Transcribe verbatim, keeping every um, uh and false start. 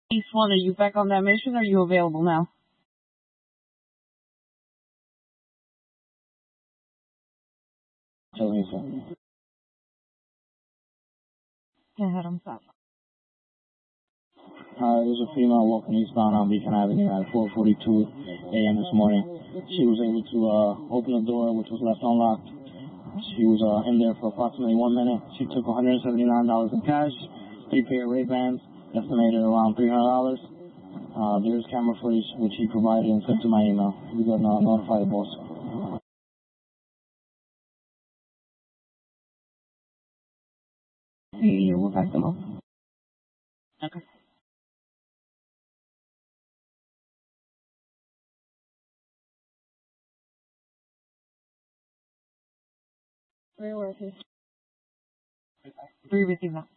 East one, are you back on that mission? Or are you available now? Tell me something. Go ahead, I'm sorry. Uh, there's a female walking eastbound on Beacon Avenue at four forty-two a.m. this morning. She was able to uh, open the door, which was left unlocked. She was uh, in there for approximately one minute. She took one hundred seventy-nine dollars in cash, three pair of Ray-Bans, estimated around three hundred dollars. Uh, there's camera footage, which he provided and sent to my email. We got to notify the boss. You will back them up. Okay. Where was he? Agree with you now.